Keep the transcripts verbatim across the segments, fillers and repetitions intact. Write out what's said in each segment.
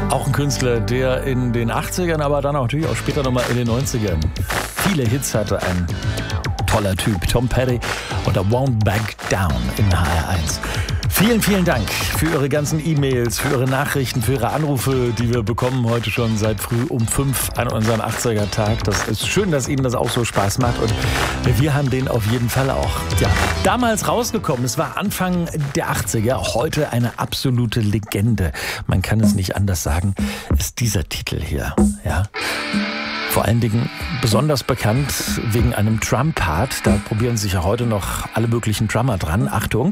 Auch ein Künstler, der in den achtzigern, aber dann natürlich auch später nochmal in den neunzigern viele Hits hatte. Ein toller Typ, Tom Petty und der Won't Back Down in H R eins. Vielen, vielen Dank für Ihre ganzen E-Mails, für Ihre Nachrichten, für Ihre Anrufe, die wir bekommen heute schon seit früh um fünf an unserem achtziger-Tag. Das ist schön, dass Ihnen das auch so Spaß macht und wir haben den auf jeden Fall auch. Ja, damals rausgekommen, es war Anfang der achtziger, heute eine absolute Legende. Man kann es nicht anders sagen, ist dieser Titel hier, ja. Vor allen Dingen besonders bekannt wegen einem Drum-Part. Da probieren sich ja heute noch alle möglichen Drummer dran. Achtung.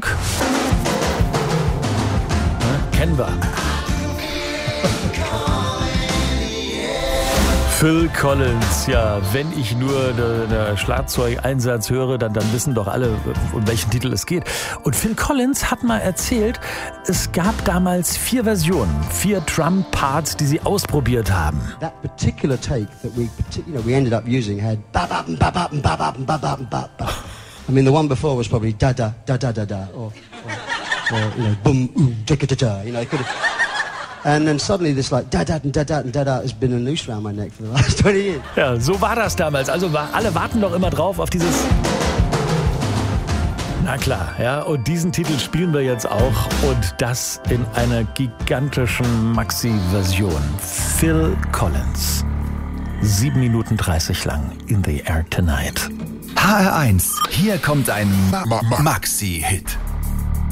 Ja, kennen wir. Phil Collins, ja, wenn ich nur den Schlagzeugeinsatz höre, dann, dann wissen doch alle, um welchen Titel es geht. Und Phil Collins hat mal erzählt, es gab damals vier Versionen, vier Drum-Parts, die sie ausprobiert haben. That particular take that we, you know, we ended up using had bap bap bap bap bap bap bap bap bap bap. I mean, the one before was probably da da da da da da, or, or, or you know, boom, ooh, da da da. You know, it could have. And then suddenly this like da da da da da da has been a noose around my neck for the last twenty years. Ja, so war das damals. Also war, alle warten doch immer drauf auf dieses. Na klar, ja. Und diesen Titel spielen wir jetzt auch und das in einer gigantischen Maxi-Version. Phil Collins. sieben Minuten dreißig lang in the air tonight. H R eins. Hier kommt ein Maxi-Hit.